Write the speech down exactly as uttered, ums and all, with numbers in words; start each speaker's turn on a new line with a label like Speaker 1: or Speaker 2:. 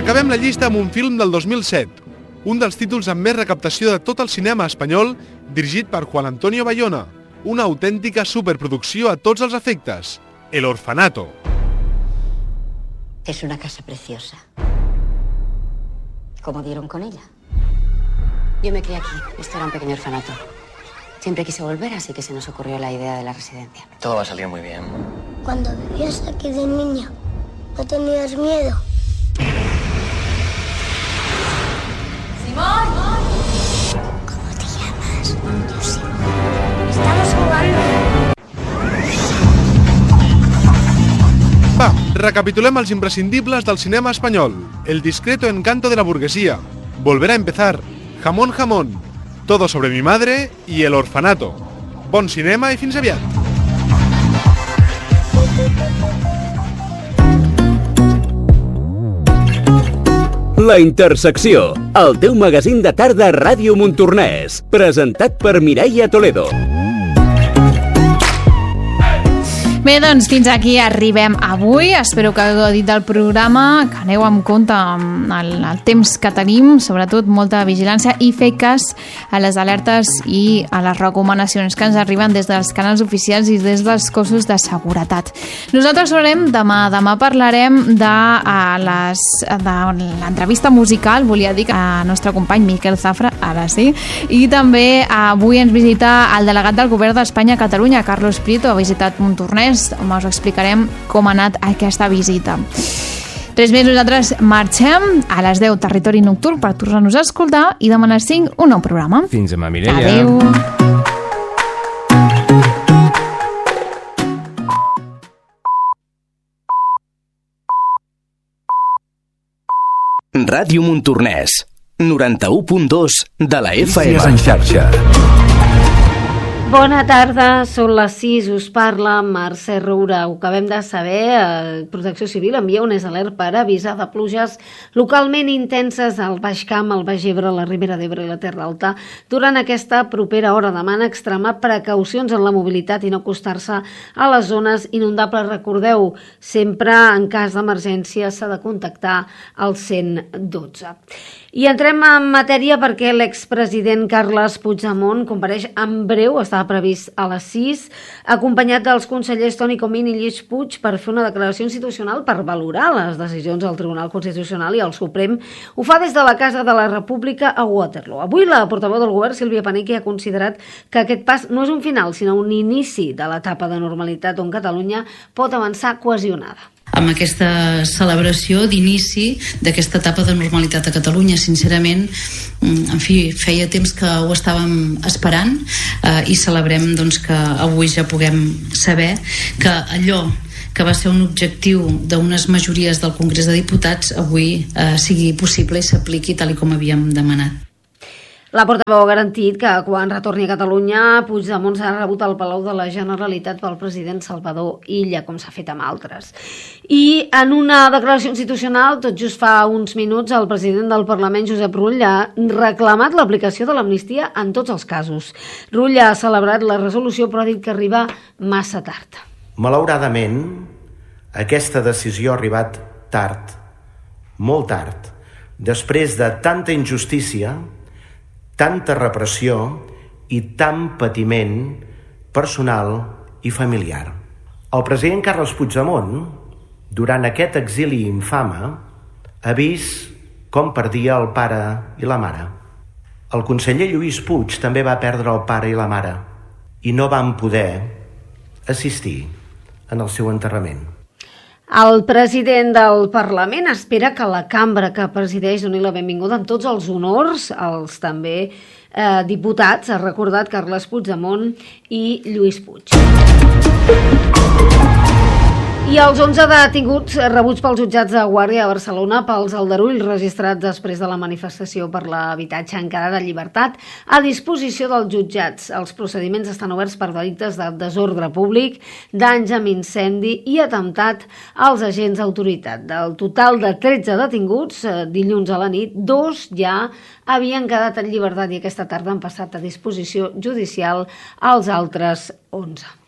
Speaker 1: Acabem la llista amb un film del dos mil set, un dels títols amb més recaptació de tot el cinema espanyol, dirigit per Juan Antonio Bayona, una autèntica superproducció a tots els efectes, El Orfanato.
Speaker 2: Es una casa preciosa. ¿Cómo dieron con ella? Yo me crié aquí. Esto era un pequeño orfanato. Siempre quise volver, así que se nos ocurrió la idea de la residencia.
Speaker 3: Todo va a salir muy bien.
Speaker 4: Cuando vivías aquí de niña, ¿no tenías miedo?
Speaker 5: ¡Simón!
Speaker 4: ¿Cómo te llamas? Yo Simón. Estamos jugando.
Speaker 1: Va, recapitulem els imprescindibles del cinema espanyol. El discreto encanto de la burguesía. Volver a empezar. Jamón, jamón. Todo sobre mi madre i El Orfanato. Bon cinema i fins aviat.
Speaker 6: La Intersecció, el teu magazín de tarda a Ràdio Montornès, presentat per Mireia Toledo.
Speaker 5: Bé, doncs fins aquí arribem avui. Espero que hagueu dit del programa, que aneu amb compte amb el, el temps que tenim, sobretot molta vigilància i fer cas a les alertes i a les recomanacions que ens arriben des dels canals oficials i des dels cossos de seguretat. Nosaltres farem demà. Demà parlarem de, a les, de l'entrevista musical, volia dir, a nostre company Miquel Zafra, ara sí, i també avui ens visita el delegat del Govern d'Espanya a Catalunya, Carlos Prieto, ha visitat Montornès, on us explicarem com ha anat aquesta visita. Res més, nosaltres marxem a les deu, Territori Nocturn, per tornar-nos a escoltar, i demà a les cinc un nou programa.
Speaker 7: Fins demà, Mireia.
Speaker 5: Adéu.
Speaker 6: Ràdio Montornès, noranta-u punt dos de la F M.
Speaker 7: En xarxa.
Speaker 8: Bona tarda, són les sis, us parla Mercè Roura. Ho acabem de saber, eh, Protecció Civil envia un alert per avisar de pluges localment intenses al Baix Camp, al Baix Ebre, la Ribera d'Ebre i la Terra Alta. Durant aquesta propera hora demana extremar precaucions en la mobilitat i no acostar-se a les zones inundables. Recordeu, sempre en cas d'emergència s'ha de contactar al cent dotze. I entrem en matèria perquè l'expresident Carles Puigdemont compareix en breu, estava previst a les sis, acompanyat dels consellers Toni Comín i Lluís Puig per fer una declaració institucional per valorar les decisions del Tribunal Constitucional i el Suprem. Ho fa des de la Casa de la República a Waterloo. Avui la portaveu del govern, Sílvia Paneque, ha considerat que aquest pas no és un final, sinó un inici de l'etapa de normalitat on Catalunya pot avançar cohesionada.
Speaker 9: Amb aquesta celebració d'inici d'aquesta etapa de normalitat a Catalunya, sincerament, en fi, feia temps que ho estàvem esperant eh, i celebrem doncs, que avui ja puguem saber que allò que va ser un objectiu d'unes majories del Congrés de Diputats avui eh, sigui possible i s'apliqui tal i com havíem demanat.
Speaker 8: La portaveu ha garantit que quan retorni a Catalunya, Puigdemont serà rebut al Palau de la Generalitat pel president Salvador Illa, com s'ha fet amb altres. I en una declaració institucional, tot just fa uns minuts, el president del Parlament, Josep Rull, ha reclamat l'aplicació de l'amnistia en tots els casos. Rull ha celebrat la resolució, però ha dit que arriba massa tard.
Speaker 10: Malauradament, aquesta decisió ha arribat tard, molt tard, després de tanta injustícia, tanta repressió i tant patiment personal i familiar. El president Carles Puigdemont, durant aquest exili infame, ha vist com perdia el pare i la mare. El conseller Lluís Puig també va perdre el pare i la mare i no van poder assistir en el seu enterrament.
Speaker 8: El president del Parlament espera que la cambra que presideix doni la benvinguda amb tots els honors als també eh, diputats, ha recordat Carles Puigdemont i Lluís Puig. I els onze detinguts rebuts pels jutjats de Guàrdia a Barcelona pels aldarulls registrats després de la manifestació per l'habitatge han quedat en llibertat a disposició dels jutjats. Els procediments estan oberts per delictes de desordre públic, danys amb incendi i atemptat als agents d'autoritat. Del total de tretze detinguts, dilluns a la nit, dos ja havien quedat en llibertat i aquesta tarda han passat a disposició judicial els altres onze.